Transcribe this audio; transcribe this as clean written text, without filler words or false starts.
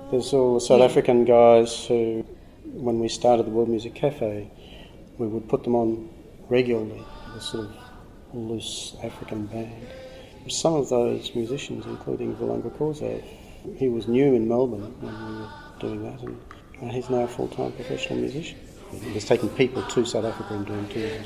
There's all the South African guys who, when we started the World Music Cafe, we would put them on regularly, the sort of loose African band. Some of those musicians, including Vulanga Korzov, he was new in Melbourne when we were doing that, and he's now a full-time professional musician. He was taking people to South Africa and doing tours.